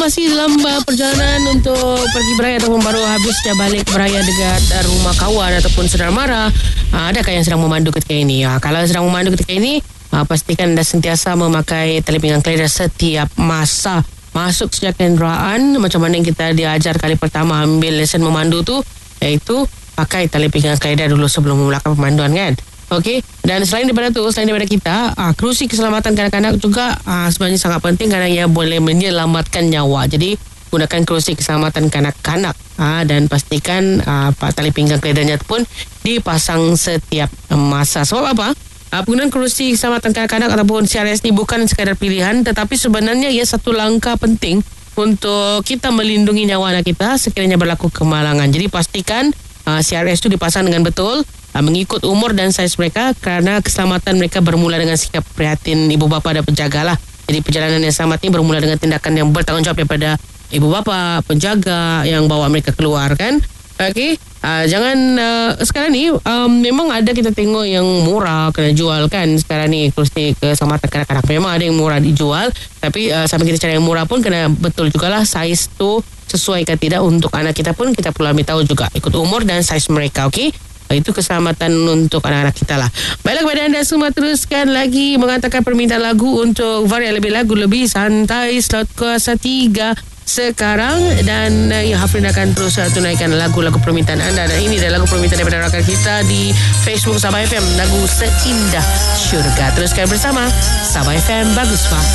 masih dalam perjalanan untuk pergi beraya ataupun baru habis dah balik beraya dekat rumah kawan ataupun saudara mara. Adakah yang sedang memandu ketika ini? Kalau sedang memandu ketika ini, pastikan anda sentiasa memakai tali pinggang keledar setiap masa masuk sejak kenderaan. Macam mana yang kita diajar kali pertama ambil lesen memandu tu, iaitu pakai tali pinggang keledar dulu sebelum memulakan pemanduan kan. Okey, dan selain daripada kita, kerusi keselamatan kanak-kanak juga sebenarnya sangat penting kerana ia boleh menyelamatkan nyawa. Jadi gunakan kerusi keselamatan kanak-kanak dan pastikan tali pinggang keledarnya pun dipasang setiap masa. Sebab apa? Penggunaan kerusi keselamatan kanak-kanak ataupun CRS ni bukan sekadar pilihan, tetapi sebenarnya ia satu langkah penting untuk kita melindungi nyawa anak kita sekiranya berlaku kemalangan. Jadi pastikan CRS itu dipasang dengan betul, mengikut umur dan saiz mereka, kerana keselamatan mereka bermula dengan sikap prihatin ibu bapa dan penjaga lah. Jadi perjalanan yang selamat ini bermula dengan tindakan yang bertanggungjawab daripada ibu bapa, penjaga yang bawa mereka keluar kan. Okey, jangan sekarang ni memang ada kita tengok yang murah kena jual kan. Sekarang ni kursi keselamatan kanak-kanak memang ada yang murah dijual, tapi sampai kita cari yang murah pun kena betul jugalah saiz tu sesuai ke tidak untuk anak kita pun kita perlu ambil tahu juga ikut umur dan saiz mereka. Okey, itu keselamatan untuk anak-anak kita lah. Baiklah, kepada anda semua, teruskan lagi mengatakan permintaan lagu untuk varian lebih lagu lebih santai slot kuasa 3 sekarang. Dan Hafrin akan terus tunaikan lagu-lagu permintaan anda. Dan ini adalah lagu permintaan daripada rakan kita di Facebook Sabah FM, lagu Seindah Syurga. Teruskan bersama Sabah FM. Bagus Pak.